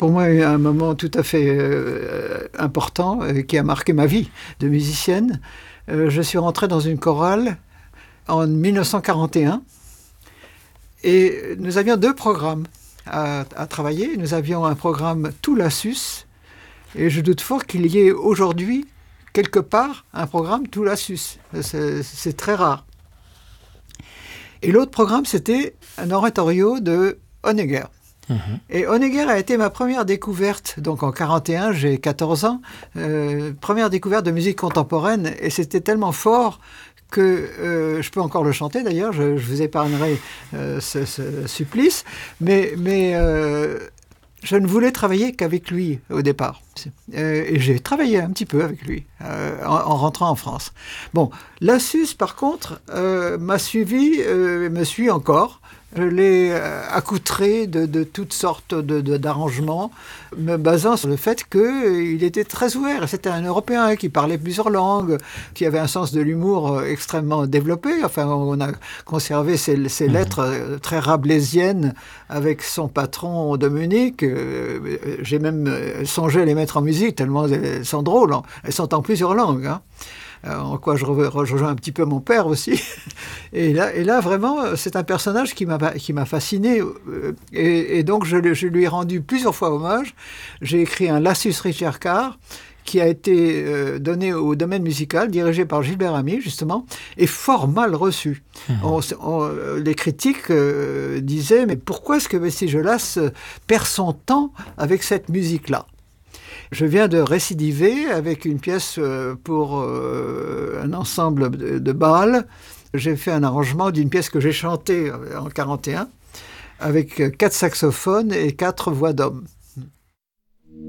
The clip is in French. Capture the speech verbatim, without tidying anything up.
pour moi un moment tout à fait euh, important euh, qui a marqué ma vie de musicienne. Euh, je suis rentré dans une chorale en dix-neuf cent quarante et un et nous avions deux programmes à, à travailler. Nous avions un programme tout lassus et je doute fort qu'il y ait aujourd'hui quelque part un programme tout lassus. C'est, c'est très rare. Et l'autre programme, c'était un oratorio de Honegger. Mmh. Et Honegger a été ma première découverte. Donc en quarante et un, j'ai quatorze ans. Euh, première découverte de musique contemporaine. Et c'était tellement fort que euh, je peux encore le chanter d'ailleurs. Je, je vous épargnerai euh, ce, ce supplice. Mais, mais euh, je ne voulais travailler qu'avec lui au départ. Euh, et j'ai travaillé un petit peu avec lui euh, en, en rentrant en France. Bon, Lassus, par contre, euh, m'a suivi, euh, me suit encore. Je l'ai euh, accoutré de, de toutes sortes de, de, d'arrangements, me basant sur le fait qu'il euh, était très ouvert. C'était un Européen qui parlait plusieurs langues, qui avait un sens de l'humour euh, extrêmement développé. Enfin, on a conservé ces, ces lettres euh, très rabelaisiennes avec son patron de Munich. Euh, j'ai même songé à les mettre en musique, tellement elles sont drôles. Hein. Elles sont en plusieurs langues. Hein. En quoi je rejoins un petit peu mon père aussi. Et là, et là vraiment, c'est un personnage qui m'a, qui m'a fasciné. Et, et donc, je, je lui ai rendu plusieurs fois hommage. J'ai écrit un Lassus Ricercar qui a été euh, donné au domaine musical, dirigé par Gilbert Ami, justement, et fort mal reçu. Mmh. On, on, les critiques euh, disaient « Mais pourquoi est-ce que Vestiges-Las perd son temps avec cette musique-là » Je viens de récidiver avec une pièce pour euh, un ensemble de, de bals. J'ai fait un arrangement d'une pièce que j'ai chantée en quarante et un avec quatre saxophones et quatre voix d'hommes.